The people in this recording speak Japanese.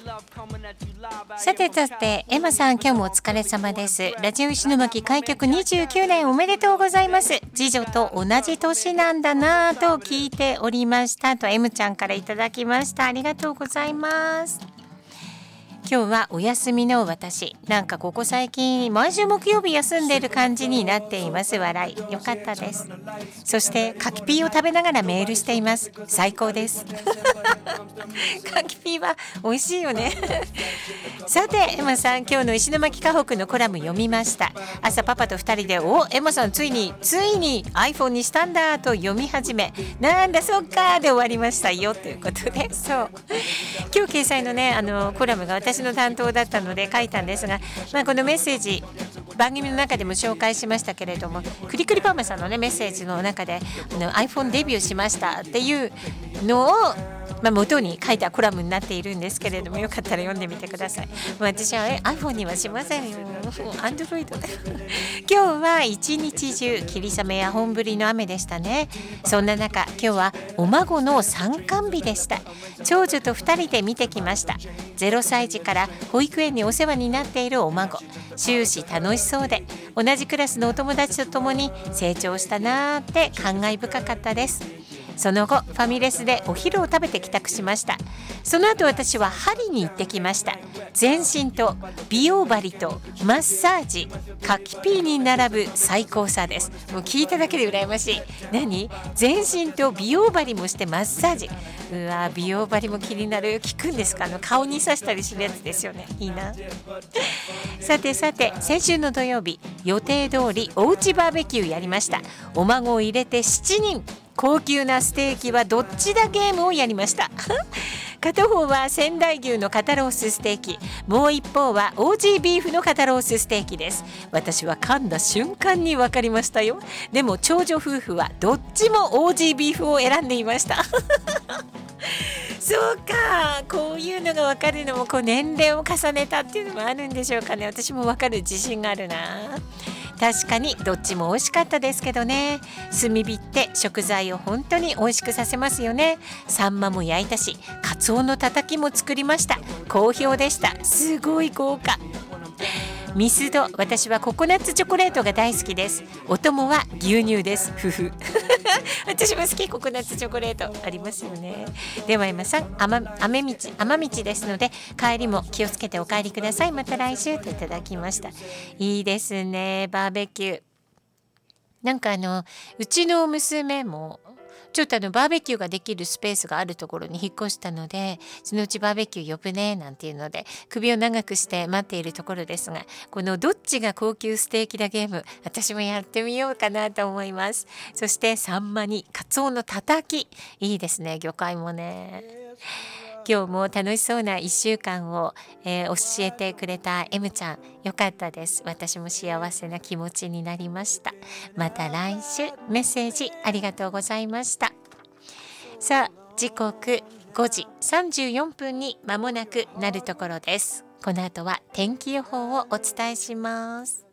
さてさて、エマさん、今日もお疲れ様です。ラジオ石巻開局29年おめでとうございます。次女と同じ年なんだなぁと聞いておりましたと M ちゃんからいただきました。ありがとうございます。今日はお休みの私、なんかここ最近毎週木曜日休んでいる感じになっています。笑い、よかったです。そして柿ピーを食べながらメールしています。最高です柿ピーは美味しいよねさてエマさん、今日の石巻河北のコラム読みました。朝パパと2人でエマさんついに iPhone にしたんだと読み始め、なんだそっかで終わりましたよということで、そう今日掲載のねコラムが私の担当だったので書いたんですが、このメッセージ番組の中でも紹介しましたけれども、クリクリパーマさんのねメッセージの中でiPhone デビューしましたっていうのを元に書いたコラムになっているんですけれども、よかったら読んでみてください。私はiPhone にはしませんよ、Android で今日は一日中霧雨や本降りの雨でしたね。そんな中、今日はお孫の参観日でした。長女と2人で見てきました。0歳児から保育園にお世話になっているお孫、終始楽しそうで、同じクラスのお友達と共に成長したなーって感慨深かったです。その後ファミレスでお昼を食べて帰宅しました。その後私は針に行ってきました。全身と美容針とマッサージ、柿ピーに並ぶ最高さです。もう聞いただけで羨ましい。何？全身と美容針もしてマッサージ。うわ、美容針も気になる。効くんですか？顔に刺したりするやつですよね。いいなさてさて、先週の土曜日、予定通りおうちバーベキューやりました。お孫を入れて7人、高級なステーキはどっちだゲームをやりました片方は仙台牛の肩ロースステーキ、もう一方はオージービーフの肩ロースステーキです。私は噛んだ瞬間に分かりましたよ。でも長女夫婦はどっちもオージービーフを選んでいましたそうか、こういうのが分かるのも年齢を重ねたっていうのもあるんでしょうかね。私も分かる自信があるな。確かにどっちも美味しかったですけどね。炭火って食材を本当に美味しくさせますよね。サンマも焼いたし、カツオのたたきも作りました。好評でした。すごい豪華。ミスド、私はココナッツチョコレートが大好きです。お供は牛乳です。ふふ私も好き。ココナッツチョコレートありますよね。では今さん、甘道ですので帰りも気をつけてお帰りください。また来週といただきました。いいですね、バーベキュー。なんかうちの娘もちょっとバーベキューができるスペースがあるところに引っ越したので、そのうちバーベキュー呼ぶねなんていうので首を長くして待っているところですが、このどっちが高級ステーキだゲーム、私もやってみようかなと思います。そしてサンマにカツオのたたき、いいですね。魚介もね。今日も楽しそうな1週間を、教えてくれた M ちゃん、よかったです。私も幸せな気持ちになりました。また来週。メッセージありがとうございました。さあ、時刻5時34分に間もなくなるところです。この後は天気予報をお伝えします。